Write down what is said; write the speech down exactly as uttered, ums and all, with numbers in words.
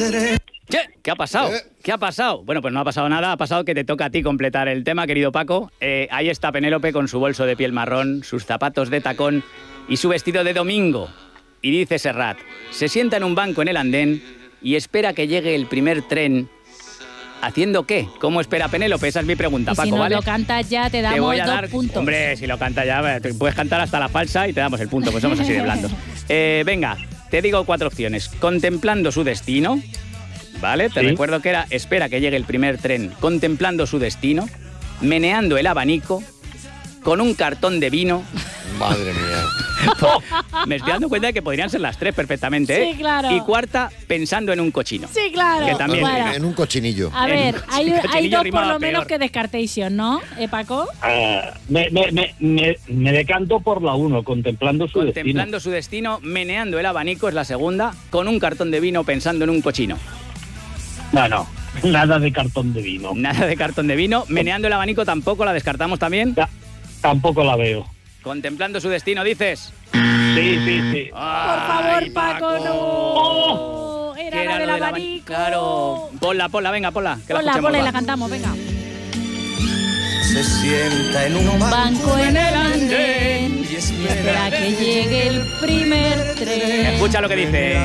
¿Qué? ¿Qué ha pasado? ¿Eh? ¿Qué ha pasado? Bueno, pues no ha pasado nada. Ha pasado que te toca a ti completar el tema, querido Paco. Eh, ahí está Penélope con su bolso de piel marrón, sus zapatos de tacón y su vestido de domingo. Y dice Serrat, se sienta en un banco en el andén y espera que llegue el primer tren. ¿Haciendo qué? ¿Cómo espera Penélope? Esa es mi pregunta, Y Paco, si no ¿vale? lo cantas ya, te Te damos voy a dos dar... puntos. Hombre, si lo canta ya, te puedes cantar hasta la falsa y te damos el punto, pues somos así de blandos. Eh, venga, te digo cuatro opciones. Contemplando su destino, ¿vale? Te Sí. recuerdo que era espera que llegue el primer tren, contemplando su destino, meneando el abanico, con un cartón de vino. Madre mía. Me estoy dando cuenta de que podrían ser las tres perfectamente, ¿eh? Sí, claro. Y cuarta, pensando en un cochino. Sí, claro. Que también- Bueno, En un cochinillo. a en ver, un hay, cochinillo hay dos por rimaba lo menos peor. que descartation, ¿no, eh, Paco? Ah, me, me, me, me, me decanto por la uno, contemplando su Contemplando su destino, meneando el abanico es la segunda, con un cartón de vino pensando en un cochino. destino. No, no, nada de cartón de vino. Nada de cartón de vino. Meneando el abanico tampoco, la descartamos también. Ta- tampoco la veo. Contemplando su destino, dices. Sí, sí, sí. Por favor, Ay, Paco, no. Era, Que la del lo del abanico. Claro. Ponla, ponla, venga, ponla. Que la Ponla, escuchemos, ponla y va. la cantamos, venga. Se sienta en un Un banco banco en el andén y y espera que llegue el primer tren. Escucha lo que dice.